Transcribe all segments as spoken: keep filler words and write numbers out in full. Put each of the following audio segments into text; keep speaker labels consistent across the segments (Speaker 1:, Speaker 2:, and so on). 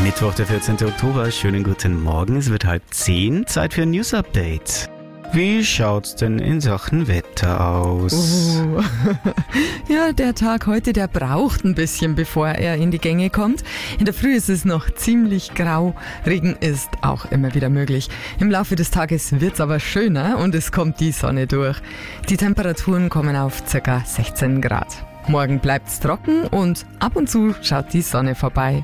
Speaker 1: Mittwoch, der vierzehnten Oktober. Schönen guten Morgen. Es wird halb zehn. Zeit für ein News Update. Wie schaut's denn in Sachen Wetter aus?
Speaker 2: Oh. Ja, der Tag heute, der braucht ein bisschen, bevor er in die Gänge kommt. In der Früh ist es noch ziemlich grau. Regen ist auch immer wieder möglich. Im Laufe des Tages wird's aber schöner und es kommt die Sonne durch. Die Temperaturen kommen auf ca. sechzehn Grad. Morgen bleibt's trocken und ab und zu schaut die Sonne vorbei.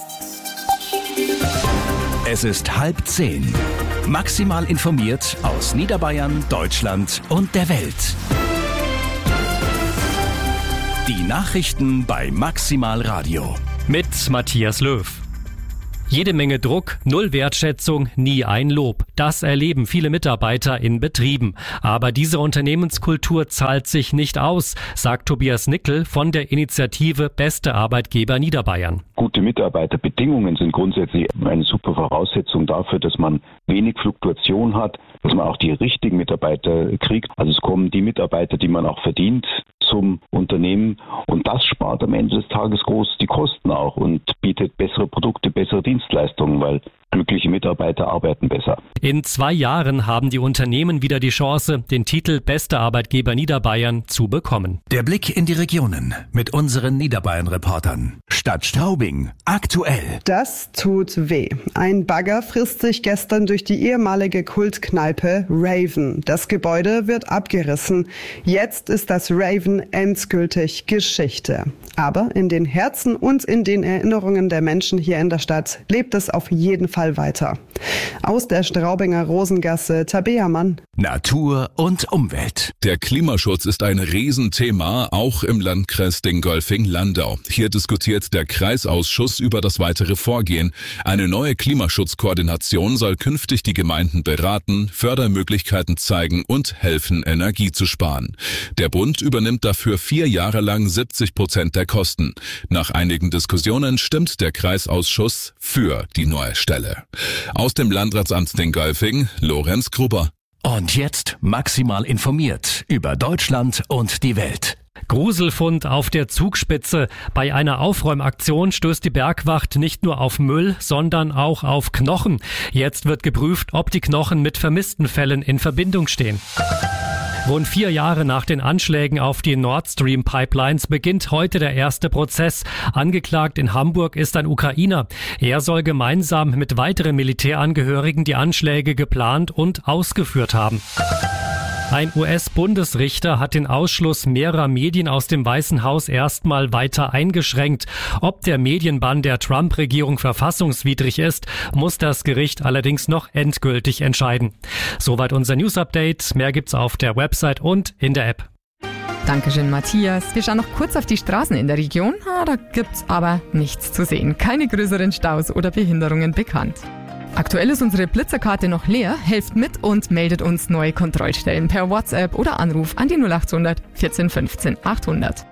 Speaker 3: Es ist halb zehn. Maximal informiert aus Niederbayern, Deutschland und der Welt. Die Nachrichten bei Maximal Radio.
Speaker 4: Mit Matthias Löw. Jede Menge Druck, null Wertschätzung, nie ein Lob. Das erleben viele Mitarbeiter in Betrieben. Aber diese Unternehmenskultur zahlt sich nicht aus, sagt Tobias Nickel von der Initiative Beste Arbeitgeber Niederbayern.
Speaker 5: Gute Mitarbeiterbedingungen sind grundsätzlich eine super Voraussetzung dafür, dass man wenig Fluktuation hat, dass man auch die richtigen Mitarbeiter kriegt. Also es kommen die Mitarbeiter, die man auch verdient, zum Unternehmen, und das spart am Ende des Tages groß die Kosten auch und bietet bessere Produkte, bessere Dienstleistungen, weil glückliche Mitarbeiter arbeiten besser.
Speaker 4: In zwei Jahren haben die Unternehmen wieder die Chance, den Titel Beste Arbeitgeber Niederbayern zu bekommen.
Speaker 3: Der Blick in die Regionen mit unseren Niederbayern-Reportern. Stadt Straubing, aktuell.
Speaker 6: Das tut weh. Ein Bagger frisst sich gestern durch die ehemalige Kultkneipe Raven. Das Gebäude wird abgerissen. Jetzt ist das Raven endgültig Geschichte. Aber in den Herzen und in den Erinnerungen der Menschen hier in der Stadt lebt es auf jeden Fall weiter. Aus der Straubinger Rosengasse, Tabea Mann.
Speaker 3: Natur und Umwelt.
Speaker 7: Der Klimaschutz ist ein Riesenthema, auch im Landkreis Dingolfing-Landau. Hier diskutiert der Kreisausschuss über das weitere Vorgehen. Eine neue Klimaschutzkoordination soll künftig die Gemeinden beraten, Fördermöglichkeiten zeigen und helfen, Energie zu sparen. Der Bund übernimmt dafür vier Jahre lang siebzig Prozent der Kosten. Nach einigen Diskussionen stimmt der Kreisausschuss für die neue Stelle. Aus dem Landratsamt Dingolfing, Lorenz Gruber.
Speaker 3: Und jetzt maximal informiert über Deutschland und die Welt.
Speaker 4: Gruselfund auf der Zugspitze. Bei einer Aufräumaktion stößt die Bergwacht nicht nur auf Müll, sondern auch auf Knochen. Jetzt wird geprüft, ob die Knochen mit vermissten Fällen in Verbindung stehen. Rund vier Jahre nach den Anschlägen auf die Nord Stream Pipelines beginnt heute der erste Prozess. Angeklagt in Hamburg ist ein Ukrainer. Er soll gemeinsam mit weiteren Militärangehörigen die Anschläge geplant und ausgeführt haben. Ein U S-Bundesrichter hat den Ausschluss mehrerer Medien aus dem Weißen Haus erstmal weiter eingeschränkt. Ob der Medienbann der Trump-Regierung verfassungswidrig ist, muss das Gericht allerdings noch endgültig entscheiden. Soweit unser News-Update. Mehr gibt's auf der Website und in der App.
Speaker 2: Dankeschön, Matthias. Wir schauen noch kurz auf die Straßen in der Region. Ah, da gibt's aber nichts zu sehen. Keine größeren Staus oder Behinderungen bekannt. Aktuell ist unsere Blitzerkarte noch leer. Helft mit und meldet uns neue Kontrollstellen per WhatsApp oder Anruf an die null acht hundert vierzehn fünfzehn achthundert.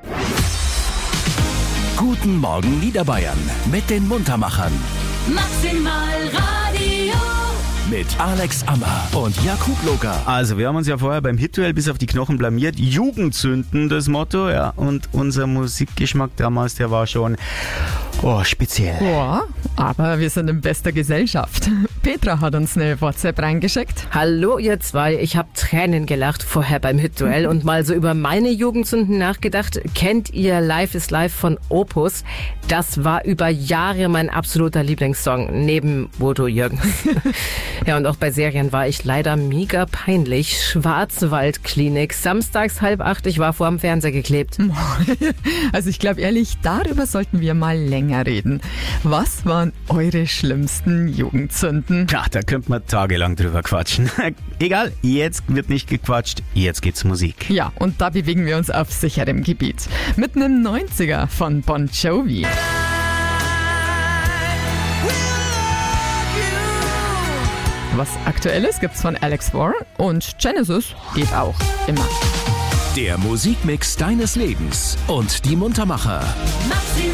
Speaker 3: Guten Morgen Niederbayern mit den Muntermachern.
Speaker 8: Maximal Radio.
Speaker 3: Mit Alex Ammer und Jakub Loger.
Speaker 1: Also, wir haben uns ja vorher beim Hit-Duell bis auf die Knochen blamiert. Jugendzünden, das Motto, ja. Und unser Musikgeschmack damals, der war schon, oh, speziell.
Speaker 2: Ja, aber wir sind in bester Gesellschaft. Petra hat uns eine WhatsApp reingeschickt.
Speaker 9: Hallo ihr zwei, ich habe Tränen gelacht vorher beim Hit-Duell und mal so über meine Jugendzünden nachgedacht. Kennt ihr Life is Life von Opus? Das war über Jahre mein absoluter Lieblingssong, neben Bodo Jürgens. Ja, und auch bei Serien war ich leider mega peinlich. Schwarzwaldklinik, samstags halb acht, ich war vor dem Fernseher geklebt.
Speaker 2: Also ich glaube ehrlich, darüber sollten wir mal länger reden. Was waren eure schlimmsten Jugendzünden?
Speaker 1: Ja, da könnte man tagelang drüber quatschen. Egal, jetzt wird nicht gequatscht, jetzt geht's Musik.
Speaker 2: Ja, und da bewegen wir uns auf sicherem Gebiet. Mit einem neunziger von Bon Jovi. Was Aktuelles gibt's von Alex Warren und Genesis geht auch immer.
Speaker 3: Der Musikmix deines Lebens und die Muntermacher.